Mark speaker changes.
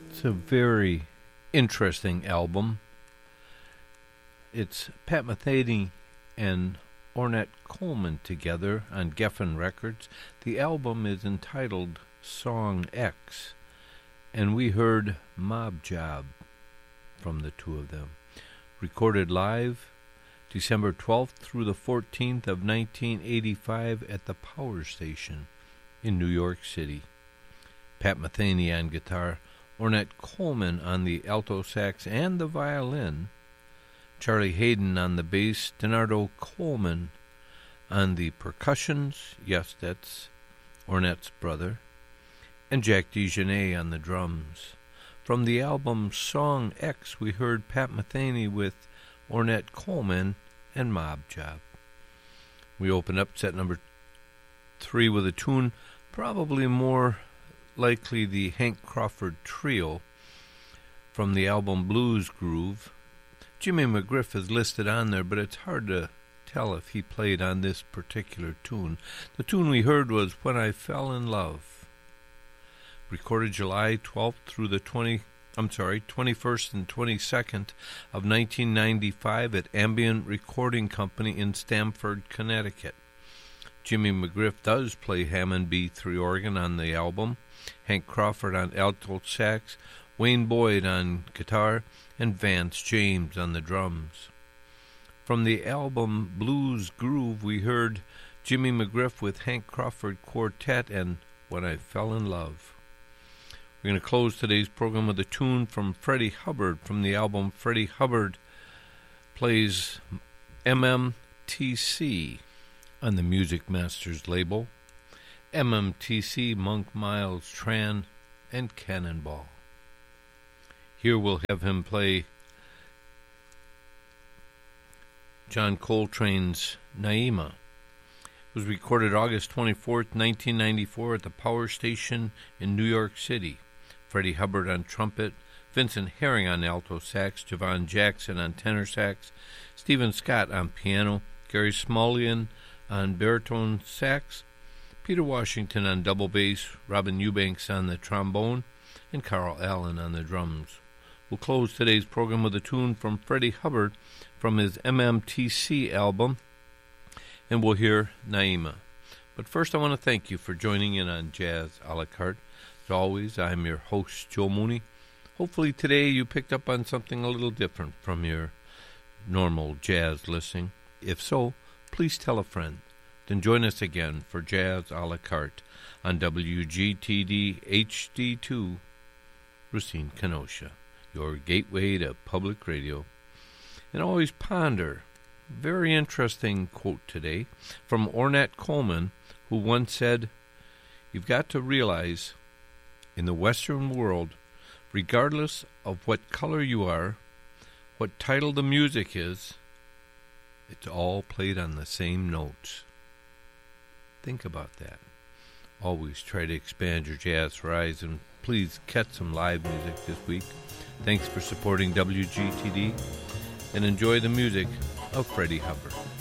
Speaker 1: It's a very interesting album. It's Pat Metheny and Ornette Coleman together on Geffen Records. The album is entitled Song X, and we heard Mob Job from the two of them. Recorded live December 12th through the 14th of 1985 at the Power Station in New York City. Pat Metheny on guitar, Ornette Coleman on the alto sax and the violin, Charlie Hayden on the bass, Denardo Coleman on the percussions, yes, that's Ornette's brother, and Jack DeJohnette on the drums. From the album Song X, we heard Pat Metheny with Ornette Coleman and Mob Job. We opened up set number 3 with a tune probably more likely the Hank Crawford Trio from the album Blues Groove. Jimmy McGriff is listed on there, but it's hard to tell if he played on this particular tune. The tune we heard was When I Fell in Love, recorded July 12th through the 21st and 22nd of 1995 at Ambient Recording Company in Stamford, Connecticut. Jimmy McGriff does play Hammond B3 organ on the album, Hank Crawford on alto sax, Wayne Boyd on guitar, and Vance James on the drums. From the album Blues Groove, we heard Jimmy McGriff with Hank Crawford Quartet and When I Fell in Love. We're going to close today's program with a tune from Freddie Hubbard from the album Freddie Hubbard Plays MMTC on the Music Masters label. MMTC, Monk, Miles, Tran, and Cannonball. Here we'll have him play John Coltrane's Naima. It was recorded August 24th, 1994 at the Power Station in New York City. Freddie Hubbard on trumpet, Vincent Herring on alto sax, Javon Jackson on tenor sax, Stephen Scott on piano, Gary Smulyan on baritone sax, Peter Washington on double bass, Robin Eubanks on the trombone, and Carl Allen on the drums. We'll close today's program with a tune from Freddie Hubbard from his MMTC album, and we'll hear Naima. But first I want to thank you for joining in on Jazz a la carte. As always, I'm your host, Joe Mooney. Hopefully today you picked up on something a little different from your normal jazz listening. If so, please tell a friend. Then join us again for Jazz a la carte on WGTD HD2, Racine, Kenosha, your gateway to public radio. And always ponder, very interesting quote today from Ornette Coleman, who once said, "You've got to realize, in the Western world, regardless of what color you are, what title the music is, it's all played on the same notes." Think about that. Always try to expand your jazz horizon. Please catch some live music this week. Thanks for supporting WGTD, and enjoy the music of Freddie Hubbard.